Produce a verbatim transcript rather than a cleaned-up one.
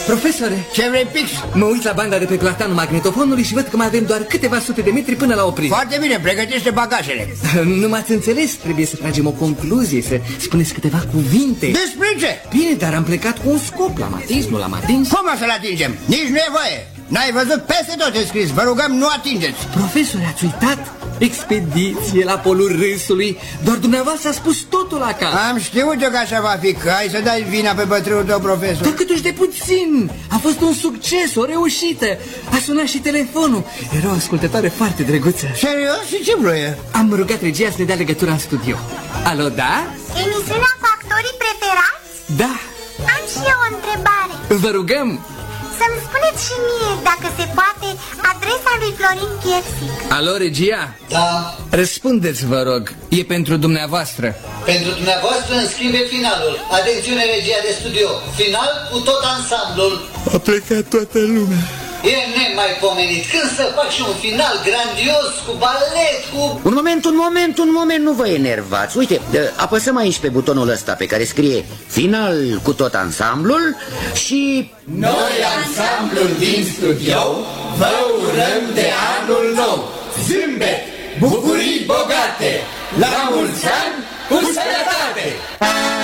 Profesore, ce vrei, Pix? Mă uit la banda de pe platanul magnetofonului și văd că mai avem doar câteva sute de metri până la oprire. Foarte bine, pregătește bagajele. Nu m-ați înțeles, trebuie să tragem o concluzie, să spuneți câteva cuvinte. Despre ce? Bine, dar am plecat cu un scop, l-am atins, nu l-am atins. Cum o să-l atingem? Nici nu e voie. N-ai văzut peste tot e scris, vă rugăm, nu atingeți. Profesore, ați uitat? Expediție la polul râsului. Doar dumneavoastră a spus totul acasă. Am știut eu că așa va fi, că ai să dai vina pe bătrânul tău, profesor. Dar câtuși de puțin. A fost un succes, o reușită. A sunat și telefonul. Era o ascultătoare foarte drăguță. Serios? Și ce vroie? Am rugat regia să ne dea legătura în studio. Alo, da? Emisiunea cu actorii preferați? Da. Am și eu o întrebare. Vă rugăm. Să-mi spuneți și mie, dacă se poate, adresa lui Florin Chiersic. Alo, regia? Da. Răspundeți, vă rog. E pentru dumneavoastră. Pentru dumneavoastră înscrie finalul. Atențiune, regia de studio. Final cu tot ansamblul. A plecat toată lumea. E nemaipomenit. Când să faci un final grandios, cu balet, cu... Un moment, un moment, un moment, nu vă enervați. Uite, apăsăm aici pe butonul ăsta pe care scrie final cu tot ansamblul și... Noi, ansamblul din studio, vă urăm de anul nou zâmbet, bucurii bogate, la mulți ani, cu sănătate!